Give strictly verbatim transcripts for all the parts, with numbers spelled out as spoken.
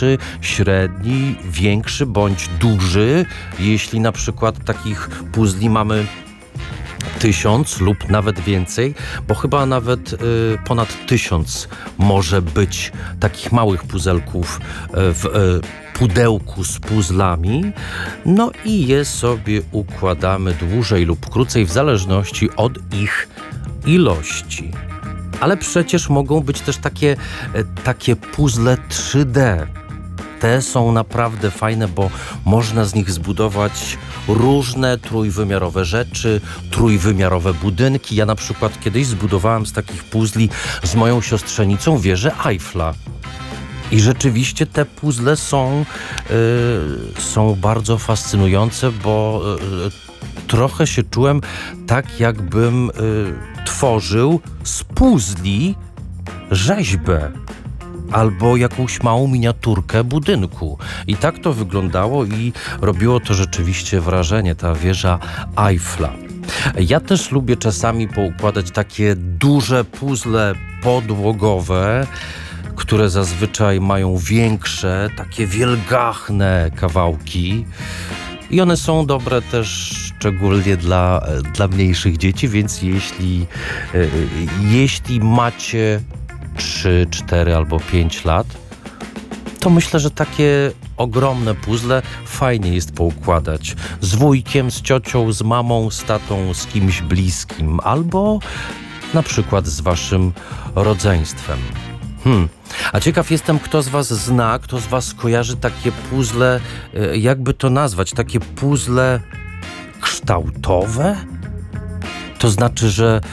średni, większy bądź duży. Jeśli na przykład takich puzli mamy tysiąc lub nawet więcej, bo chyba nawet y, ponad tysiąc może być takich małych puzelków y, w y, pudełku z puzzlami. No i je sobie układamy dłużej lub krócej w zależności od ich ilości. Ale przecież mogą być też takie, y, takie puzzle trzy D. Te są naprawdę fajne, bo można z nich zbudować różne trójwymiarowe rzeczy, trójwymiarowe budynki. Ja na przykład kiedyś zbudowałem z takich puzli z moją siostrzenicą wieżę Eiffla. I rzeczywiście te puzzle są, yy, są bardzo fascynujące, bo yy, trochę się czułem tak, jakbym yy, tworzył z puzli rzeźbę albo jakąś małą miniaturkę budynku. I tak to wyglądało i robiło to rzeczywiście wrażenie, ta wieża Eiffla. Ja też lubię czasami poukładać takie duże puzzle podłogowe, które zazwyczaj mają większe, takie wielgachne kawałki. I one są dobre też szczególnie dla, dla mniejszych dzieci, więc jeśli, jeśli macie trzy, cztery albo pięć lat, to myślę, że takie ogromne puzzle fajnie jest poukładać z wujkiem, z ciocią, z mamą, z tatą, z kimś bliskim albo na przykład z waszym rodzeństwem. Hmm. A ciekaw jestem, kto z was zna, kto z was kojarzy takie puzzle, jakby to nazwać, takie puzzle kształtowe? To znaczy, że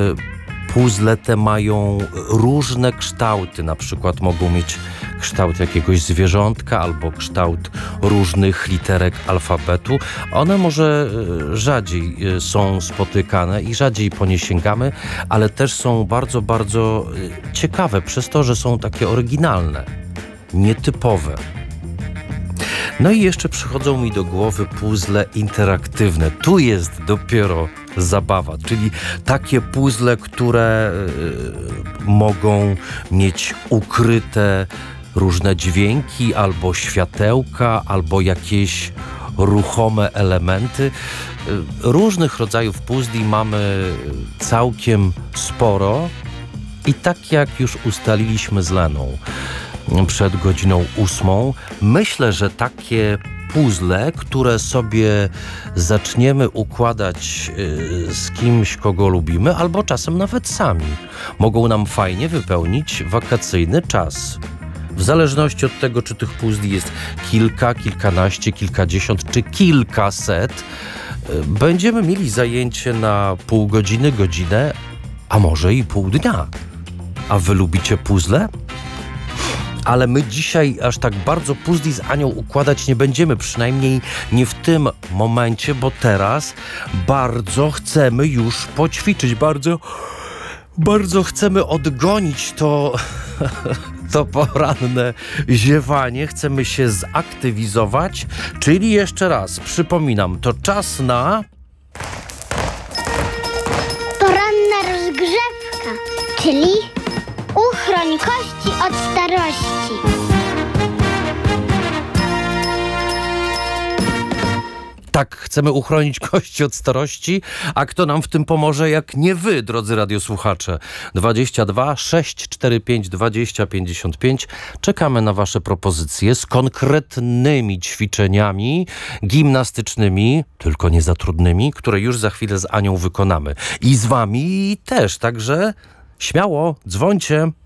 puzzle te mają różne kształty, na przykład mogą mieć kształt jakiegoś zwierzątka albo kształt różnych literek alfabetu. One może rzadziej są spotykane i rzadziej po nie sięgamy, ale też są bardzo, bardzo ciekawe przez to, że są takie oryginalne, nietypowe. No i jeszcze przychodzą mi do głowy puzzle interaktywne. Tu jest dopiero zabawa, czyli takie puzzle, które y, mogą mieć ukryte różne dźwięki, albo światełka, albo jakieś ruchome elementy. Y, różnych rodzajów puzli mamy całkiem sporo i tak jak już ustaliliśmy z Leną przed godziną ósmą, myślę, że takie puzzle, które sobie zaczniemy układać yy, z kimś, kogo lubimy, albo czasem nawet sami, mogą nam fajnie wypełnić wakacyjny czas. W zależności od tego, czy tych puzli jest kilka, kilkanaście, kilkadziesiąt czy kilkaset, yy, będziemy mieli zajęcie na pół godziny, godzinę, a może i pół dnia. A wy lubicie puzzle? Ale my dzisiaj aż tak bardzo puzli z Anią układać nie będziemy, przynajmniej nie w tym momencie, bo teraz bardzo chcemy już poćwiczyć, bardzo, bardzo chcemy odgonić to, to poranne ziewanie, chcemy się zaktywizować, czyli jeszcze raz przypominam, to czas na poranna rozgrzewka, czyli uchroń kości od starości. Tak, chcemy uchronić kości od starości, a kto nam w tym pomoże, jak nie wy, drodzy radiosłuchacze? dwadzieścia dwa sześć cztery pięć dwadzieścia pięćdziesiąt pięć. Czekamy na wasze propozycje z konkretnymi ćwiczeniami gimnastycznymi, tylko nie za trudnymi, które już za chwilę z Anią wykonamy. I z wami też, także śmiało, dzwońcie.